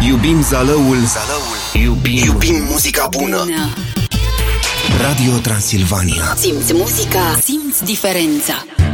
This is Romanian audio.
Iubim zalăul. Iubim muzica bună. Radio Transilvania. Simți muzica, simți diferența.